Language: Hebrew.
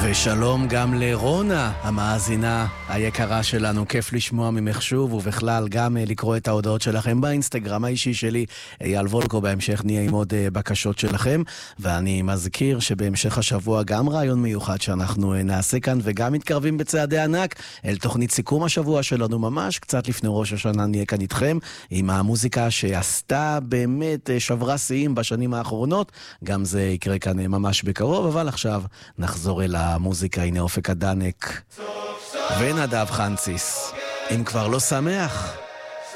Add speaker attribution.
Speaker 1: ושלום גם לרונה, המאזינה היקרה שלנו. כיף לשמוע ממך שוב, ובכלל גם לקרוא את ההודעות שלכם באינסטגרם האישי שלי, אייל וולקו. בהמשך נהיה עם עוד בקשות שלכם, ואני מזכיר שבהמשך השבוע גם רעיון מיוחד שאנחנו נעשה כאן, וגם מתקרבים בצעדי ענק אל תוכנית סיכום השבוע שלנו. ממש קצת לפני ראש השנה נהיה כאן איתכם עם המוזיקה שעשתה באמת שברה שיאים בשנים האחרונות. גם זה יקרה כאן ממש בקרוב, אבל עכשיו נחזור אל המוזיקה. הנה אופק הדנק ונדב חנציס, אם כבר לא שמח.